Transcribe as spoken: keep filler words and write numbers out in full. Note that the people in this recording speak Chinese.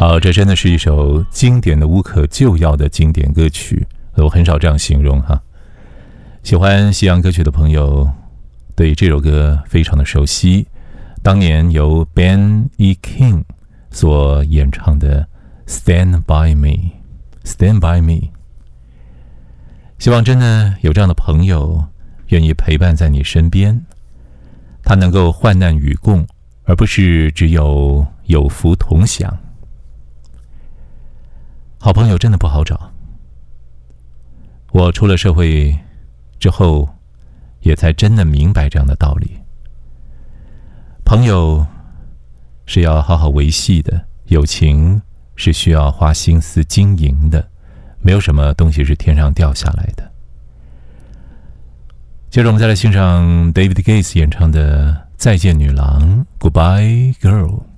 好，这真的是一首经典的无可救药的经典歌曲，我很少这样形容哈。喜欢西洋歌曲的朋友对这首歌非常的熟悉，当年由 Ben E. King 所演唱的 Stand By Me Stand By Me。 希望真的有这样的朋友愿意陪伴在你身边，他能够患难与共，而不是只有有福同享。好朋友真的不好找，我出了社会之后也才真的明白这样的道理。朋友是要好好维系的，友情是需要花心思经营的，没有什么东西是天上掉下来的。接着我们再来欣赏 David Gates 演唱的《再见女郎》 Goodbye Girl。